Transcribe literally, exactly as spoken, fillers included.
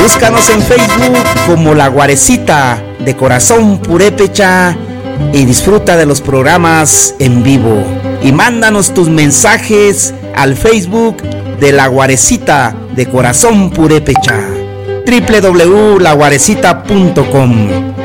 Búscanos en Facebook como La Guarecita de Corazón Purépecha y disfruta de los programas en vivo. Y mándanos tus mensajes al Facebook de La Guarecita de Corazón Purépecha. doble u doble u doble u punto la guarecita punto com